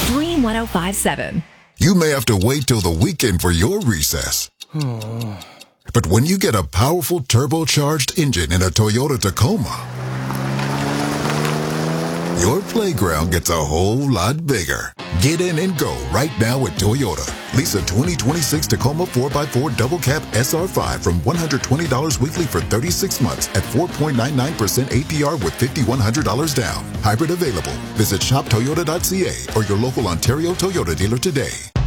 Dream 1057. You may have to wait till the weekend for your recess. But when you get a powerful turbocharged engine in a Toyota Tacoma, your playground gets a whole lot bigger. Get in and go right now at Toyota. Lease a 2026 Tacoma 4x4 Double Cab SR5 from $120 weekly for 36 months at 4.99% APR with $5,100 down. Hybrid available. Visit shoptoyota.ca or your local Ontario Toyota dealer today.